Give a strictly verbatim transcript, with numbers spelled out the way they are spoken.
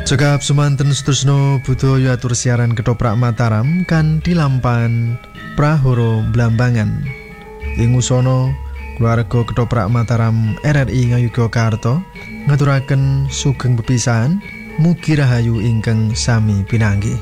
Cekap semanten Sutrisno budaya atur siaran Ketoprak Mataram kan dilampan Prahoro Blambangan. Ing usana keluarga Ketoprak Mataram R R I Ngayogyakarta ngaturaken sugeng pepisahan mugi rahayu ingkang sami pinanggih.